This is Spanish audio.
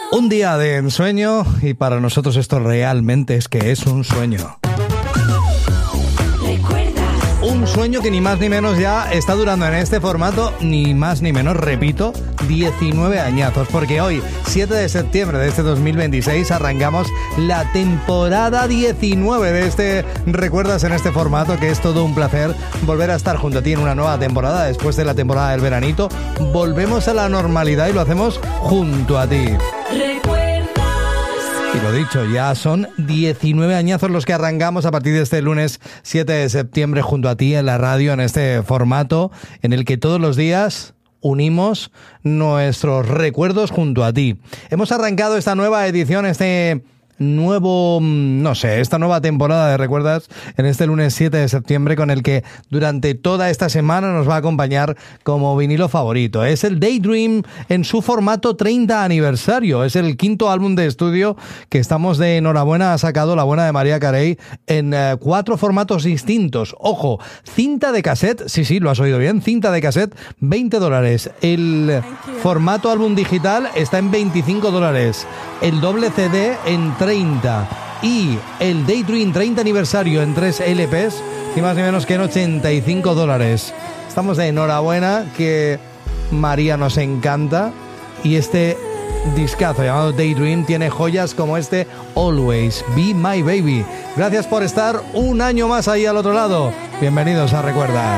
Un día de ensueño y para nosotros esto realmente es que es un sueño. Un sueño que ni más ni menos ya está durando en este formato, ni más ni menos, repito, 19 añazos, porque hoy, 7 de septiembre de este 2026, arrancamos la temporada 19 de este Recuerdas en este formato, que es todo un placer volver a estar junto a ti en una nueva temporada. Después de la temporada del veranito, volvemos a la normalidad y lo hacemos junto a ti. Y lo dicho, ya son 19 añazos los que arrancamos a partir de este lunes 7 de septiembre junto a ti en la radio, en este formato en el que todos los días unimos nuestros recuerdos junto a ti. Hemos arrancado esta nueva edición, esta nueva temporada de Recuerdas en este lunes 7 de septiembre, con el que durante toda esta semana nos va a acompañar como vinilo favorito. Es el Daydream en su formato 30 aniversario. Es el quinto álbum de estudio que estamos de enhorabuena. Ha sacado la buena de Mariah Carey en 4 formatos distintos. Ojo, cinta de cassette, sí, lo has oído bien, cinta de cassette, $20. El formato álbum digital está en $25. El doble CD en 30 y el Daydream 30 aniversario en 3 LPs y más ni menos que en $85. Estamos de enhorabuena, que María nos encanta, y este discazo llamado Daydream tiene joyas como este Always Be My Baby. Gracias por estar un año más ahí al otro lado. Bienvenidos a Recuerdas.